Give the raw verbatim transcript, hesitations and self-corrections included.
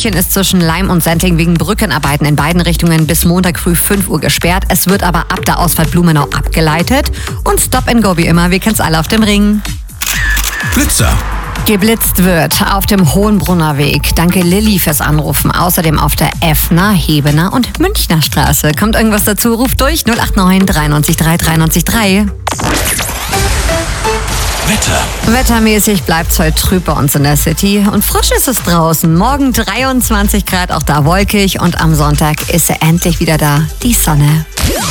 München ist zwischen Laim und Sendling wegen Brückenarbeiten in beiden Richtungen bis Montag früh fünf Uhr gesperrt. Es wird aber ab der Ausfahrt Blumenau abgeleitet. Und Stop and Go wie immer, wir kennen's alle auf dem Ring. Blitzer. Geblitzt wird auf dem Hohenbrunner Weg. Danke Lilly fürs Anrufen. Außerdem auf der Effner, Hebener und Münchner Straße. Kommt irgendwas dazu? Ruft durch null acht neun drei neun drei drei neun drei. Wetter. Wettermäßig bleibt's heute trüb bei uns in der City. Und frisch ist es draußen. Morgen dreiundzwanzig Grad, auch da wolkig. Und am Sonntag ist sie endlich wieder da, die Sonne.